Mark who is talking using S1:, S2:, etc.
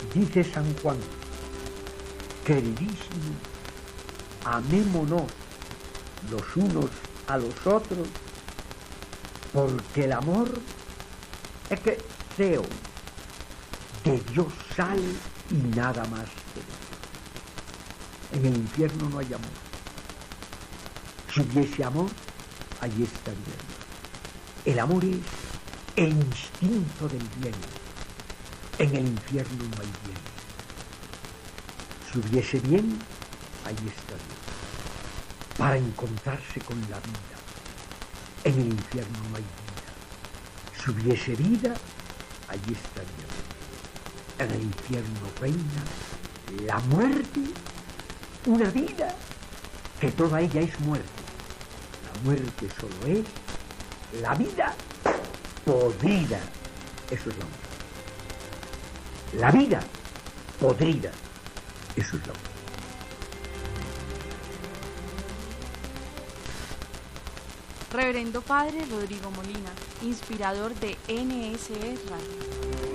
S1: Dice San Juan, queridísimo, amémonos los unos a los otros, porque el amor es que Theo, de Dios sale y nada más que Dios. En el infierno no hay amor. Si hubiese amor, allí estaría Dios. El amor es el instinto del bien. En el infierno no hay bien. Si hubiese bien, allí está Dios, para encontrarse con la vida. En el infierno no hay vida. Si hubiese vida, allí está Dios. En el infierno reina la muerte, una vida que toda ella es muerte. La muerte solo es la vida podrida. Eso es la muerte. La vida podrida. Eso es la muerte.
S2: Reverendo Padre Rodrigo Molina, inspirador de NSE Radio.